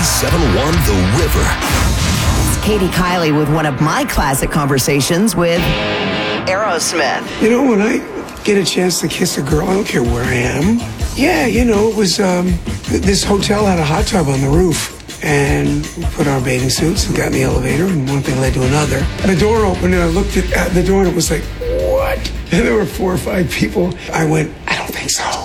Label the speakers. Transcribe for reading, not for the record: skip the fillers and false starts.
Speaker 1: 97.1 The River.
Speaker 2: It's Katie Kiley with one of my classic conversations with Aerosmith.
Speaker 3: You know, when I get a chance to kiss a girl, I don't care where I am. Yeah, you know, it was, this hotel had a hot tub on the roof. And we put our bathing suits and got in the elevator, and one thing led to another. The door opened, and I looked at the door, and it was like, what? And there were 4 or 5 people. I went, I don't think so.